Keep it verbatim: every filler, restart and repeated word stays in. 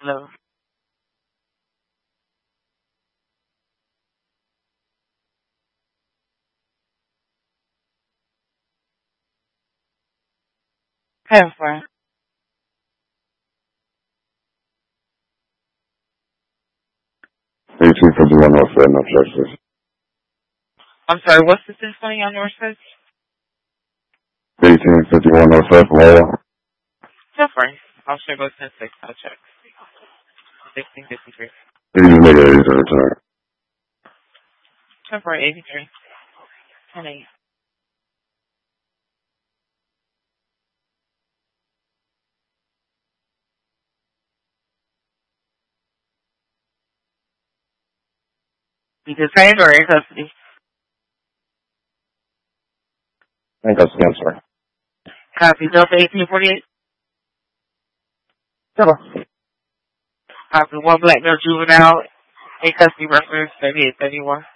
Hello. Have fun. eighteen fifty-one North Redmond, Texas. I'm sorry, what's the symphony on Northwest? eighteen fifty-one North Redmond, Lola. That's right. I'll show go ten six. I'll check. sixteen fifty-three. You just make it easy to return. Temporary eighty-three. ten eight. You detained or in custody? I think that's the answer. Copy. Delta eighteen forty-eight. Yeah. Copy. One black male juvenile in custody reference thirty-eight thirty-one.